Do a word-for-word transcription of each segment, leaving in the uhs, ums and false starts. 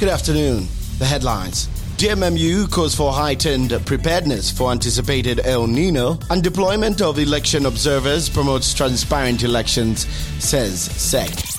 Good afternoon. The headlines. D M M U calls for heightened preparedness for anticipated El Nino, and deployment of election observers promotes transparent elections, says S E C.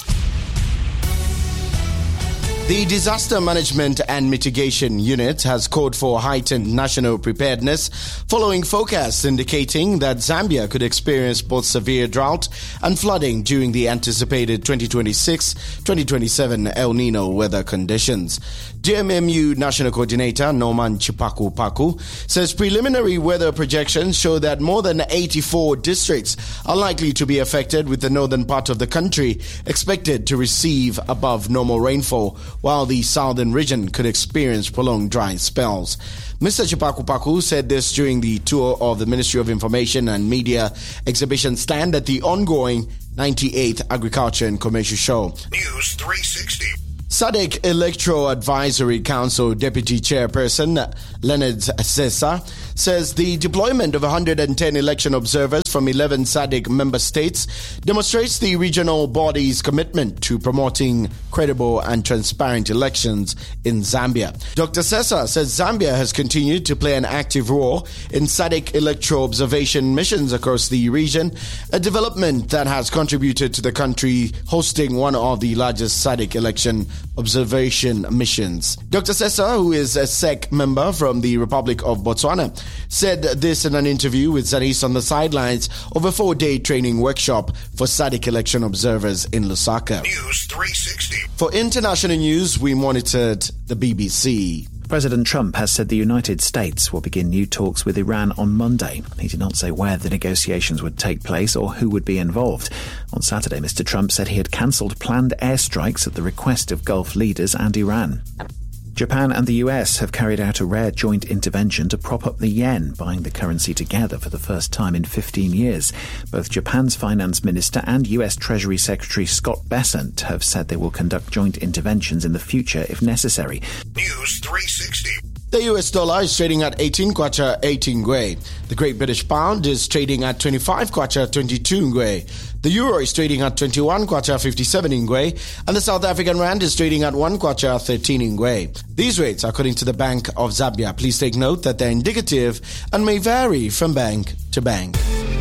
The Disaster Management and Mitigation Unit has called for heightened national preparedness following forecasts indicating that Zambia could experience both severe drought and flooding during the anticipated twenty twenty-six twenty twenty-seven El Nino weather conditions. D M M U National Coordinator Norman Chipaku Paku says preliminary weather projections show that more than eighty-four districts are likely to be affected, with the northern part of the country expected to receive above normal rainfall, while the southern region could experience prolonged dry spells. Mister Chipaku Paku said this during the tour of the Ministry of Information and Media exhibition stand at the ongoing ninety-eighth Agriculture and Commercial Show. News three sixty. S A D C Electoral Advisory Council Deputy Chairperson Leonard Sessa says the deployment of one hundred ten election observers from eleven S A D C member states demonstrates the regional body's commitment to promoting credible and transparent elections in Zambia. Doctor Sessa says Zambia has continued to play an active role in S A D C electoral observation missions across the region, a development that has contributed to the country hosting one of the largest S A D C election observation missions. Doctor Sessa, who is a S E C member from the Republic of Botswana, said this in an interview with Zanis on the sidelines of a four-day training workshop for S A D C election observers in Lusaka. News three sixty. For international news, we monitored the B B C. President Trump has said the United States will begin new talks with Iran on Monday. He did not say where the negotiations would take place or who would be involved. On Saturday, Mister Trump said he had cancelled planned airstrikes at the request of Gulf leaders and Iran. Japan and the U S have carried out a rare joint intervention to prop up the yen, buying the currency together for the first time in fifteen years. Both Japan's finance minister and U S Treasury Secretary Scott Bessent have said they will conduct joint interventions in the future if necessary. News three sixty. The U S dollar is trading at eighteen kwacha eighteen ngwe. The Great British Pound is trading at twenty-five kwacha twenty-two ngwe. The Euro is trading at twenty-one kwacha fifty-seven ngwe, and the South African Rand is trading at one kwacha thirteen ngwe. These rates are according to the Bank of Zambia. Please take note that they're indicative and may vary from bank to bank.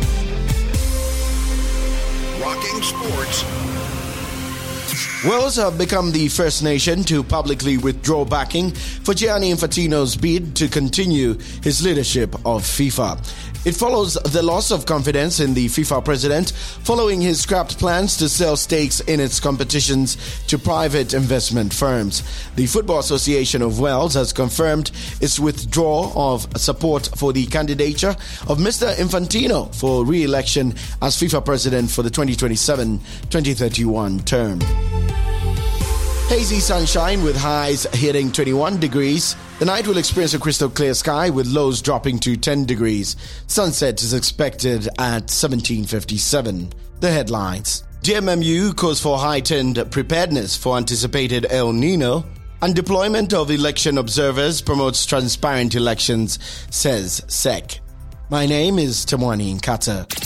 Rocking Sports. Wales have become the first nation to publicly withdraw backing for Gianni Infantino's bid to continue his leadership of FIFA. It follows the loss of confidence in the FIFA president following his scrapped plans to sell stakes in its competitions to private investment firms. The Football Association of Wales has confirmed its withdrawal of support for the candidature of Mister Infantino for re-election as FIFA president for the twenty twenty-seven twenty thirty-one term. Hazy sunshine with highs hitting twenty-one degrees. The night will experience a crystal clear sky with lows dropping to ten degrees. Sunset is expected at seventeen fifty-seven. The headlines. D M M U calls for heightened preparedness for anticipated El Nino, and deployment of election observers promotes transparent elections, says S E C. My name is Tamwani Nkata.